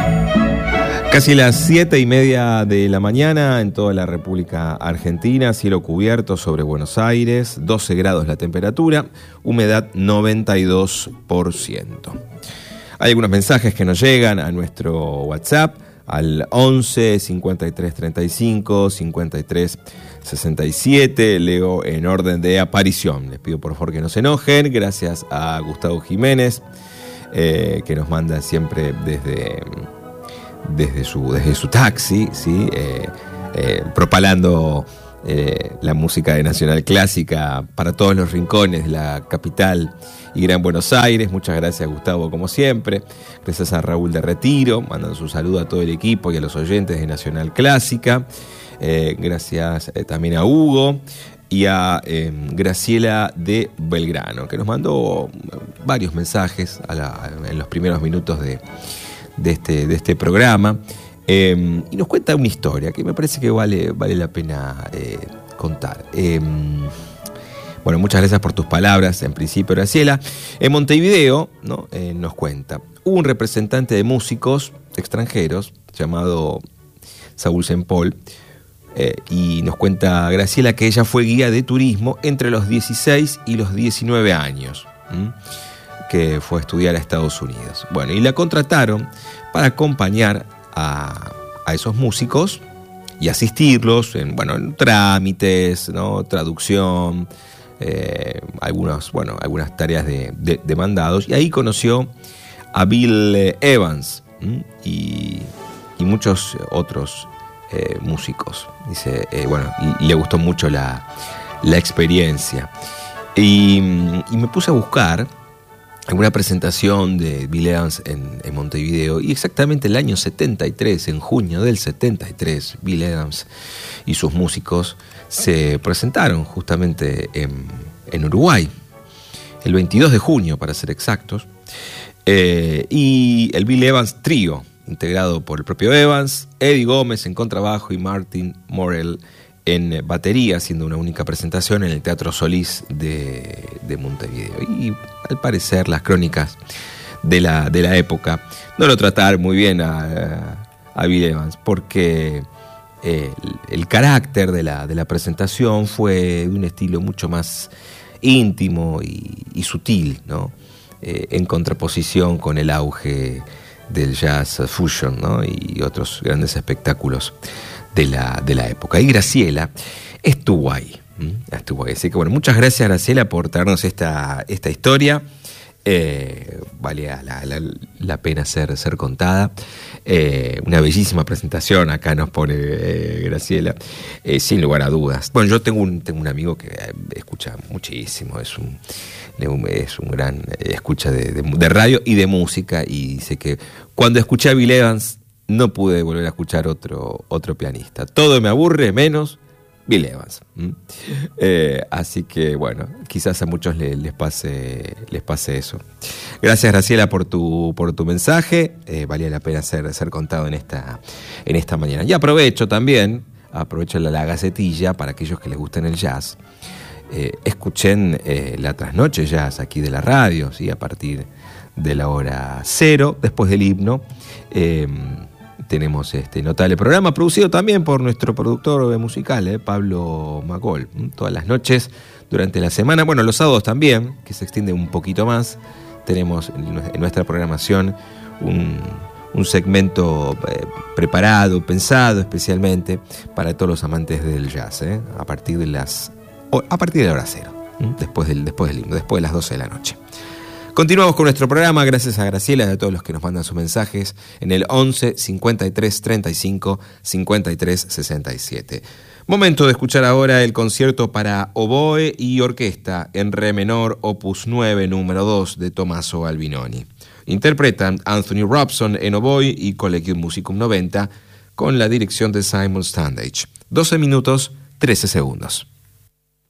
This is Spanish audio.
Casi las 7:30 de la mañana en toda la República Argentina, cielo cubierto sobre Buenos Aires, 12 grados la temperatura, humedad 92%. Hay algunos mensajes que nos llegan a nuestro WhatsApp al 11 53 35 53 67. Leo en orden de aparición. Les pido por favor que no se enojen. Gracias a Gustavo Jiménez, que nos manda siempre desde su taxi, ¿sí? Propalando la música de Nacional Clásica para todos los rincones de la capital y Gran Buenos Aires. Muchas gracias, Gustavo, como siempre. Gracias a Raúl de Retiro, mandando su saludo a todo el equipo y a los oyentes de Nacional Clásica. Gracias también a Hugo y a Graciela de Belgrano, que nos mandó varios mensajes en los primeros minutos de este programa, y nos cuenta una historia que me parece que vale la pena contar. Bueno, muchas gracias por tus palabras, en principio, Graciela. En Montevideo, ¿no? Nos cuenta, hubo un representante de músicos extranjeros llamado Saúl Sempol, y nos cuenta Graciela que ella fue guía de turismo entre los 16 y los 19 años, que fue a estudiar a Estados Unidos. Bueno, y la contrataron para acompañar a esos músicos y asistirlos en trámites, ¿no? Traducción, algunas tareas de mandados. Y ahí conoció a Bill Evans y muchos otros músicos. Dice, y le gustó mucho la experiencia. Y me puse a buscar alguna presentación de Bill Evans en Montevideo, y exactamente el año 73, en junio del 73, Bill Evans y sus músicos se presentaron justamente en Uruguay, el 22 de junio para ser exactos, y el Bill Evans Trío, integrado por el propio Evans, Eddie Gómez en contrabajo y Martin Morell en batería, haciendo una única presentación en el Teatro Solís de Montevideo. Y al parecer las crónicas de la época no lo trataron muy bien a Bill Evans, porque el carácter de la presentación fue de un estilo mucho más íntimo y sutil, ¿no? En contraposición con el auge del jazz fusion, ¿no? Y otros grandes espectáculos de la época. Y Graciela estuvo ahí. Así que muchas gracias, Graciela, por traernos esta historia. Vale la pena ser contada. Una bellísima presentación, acá nos pone Graciela, sin lugar a dudas. Bueno, yo tengo un amigo que escucha muchísimo, es un gran escucha de radio y de música, y dice que cuando escuché a Bill Evans no pude volver a escuchar otro pianista. Todo me aburre menos Bill Evans. Así que quizás a muchos les pase eso. Gracias, Graciela, por tu mensaje. Valía la pena ser contado en esta mañana. Y aprovecho la gacetilla para aquellos que les gusten el jazz. Escuchen la trasnoche jazz aquí de la radio, ¿sí? A partir de la hora 0, después del himno. Tenemos este notable programa producido también por nuestro productor musical, Pablo Magol. Todas las noches durante la semana, los sábados también, que se extiende un poquito más, tenemos en nuestra programación un segmento preparado, pensado especialmente para todos los amantes del jazz, a partir de la hora 0, después del himno, después de las 12 de la noche. Continuamos con nuestro programa, gracias a Graciela y a todos los que nos mandan sus mensajes en el 11 53 35 53 67. Momento de escuchar ahora el concierto para oboe y orquesta en re menor, opus 9, número 2, de Tommaso Albinoni. Interpretan Anthony Robson en oboe y Collegium Musicum 90 con la dirección de Simon Standage. 12 minutos, 13 segundos.